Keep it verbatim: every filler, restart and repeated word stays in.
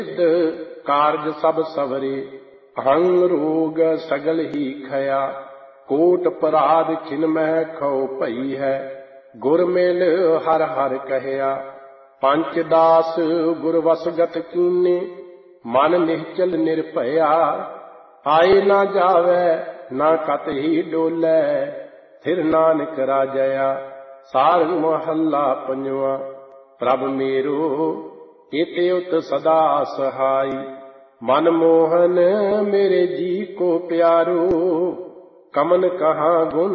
ਕਾਰਜ ਸਭ ਸਵਰੇ, ਅਹੰਗ ਰੋਗ ਸਗਲ ਹੀ ਖਇਆ। ਕੋਟ ਪਰਾਧ ਖਿਨ ਮਹਿ ਖਉ ਭਈ ਹੈ, ਗੁਰ ਮਿਲ ਹਰ ਹਰ ਕਹਿਆ। ਪੰਚ ਦਾਸ ਗੁਰ ਵਸਗਤ ਕੀਨੇ, ਮਨ ਨਿਹਚਲ ਨਿਰਭਇਆ। ਆਏ ਨਾ ਜਾਵੈ ਨਾ ਕਤ ਹੀ ਡੋਲੈ, ਫਿਰ ਨਾਨਕ ਰਾਜਿਆ। ਸਾਰੰਗ ਮਹੱਲਾ ਪੰਜਵਾਂ। ਪ੍ਰਭ ਮੇਰੋ ਇਤਿ ਉਤ ਸਦਾ ਸਹਾਈ, ਮਨ ਮੋਹਨ ਮੇਰੇ ਜੀ ਕੋ ਪਿਆਰੋ। ਕਮਨ ਕਹਾਂ ਗੁਣ